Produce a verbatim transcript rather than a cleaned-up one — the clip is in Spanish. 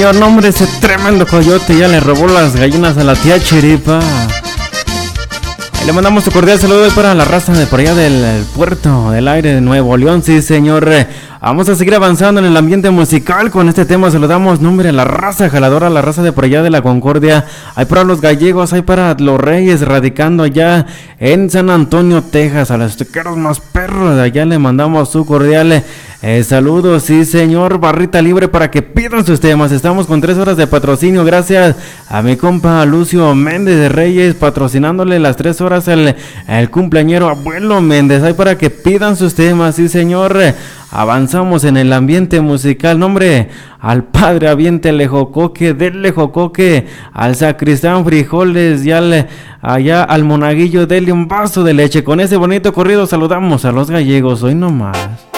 Señor, nombre, ese tremendo coyote ya le robó las gallinas a la tía Chiripa. Ahí le mandamos un cordial saludo para la raza de por allá del Puerto del Aire de Nuevo León. Sí, señor. Vamos a seguir avanzando en el ambiente musical con este tema. Saludamos, nombre, a la raza jaladora, la raza de por allá de la Concordia. Hay para los gallegos, hay para los reyes radicando allá en San Antonio, Texas. A los tequeros más perros de allá le mandamos su cordial eh, saludo. Sí, señor. Barrita libre para que pidan sus temas. Estamos con tres horas de patrocinio. Gracias a mi compa Lucio Méndez de Reyes, patrocinándole las tres horas el, el cumpleañero abuelo Méndez. Hay para que pidan sus temas. Sí, señor. Avanzamos en el ambiente musical, nombre, al padre aviéntele jocoque, denle jocoque, al sacristán frijoles y al, allá al monaguillo dele un vaso de leche. Con ese bonito corrido saludamos a los gallegos, hoy nomás.